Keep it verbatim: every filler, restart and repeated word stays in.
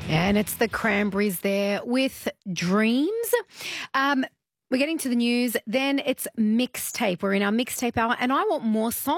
And it's the Cranberries there with Dreams. Um, we're getting to the news. Then it's mixtape. We're in our mixtape hour, and I want more songs.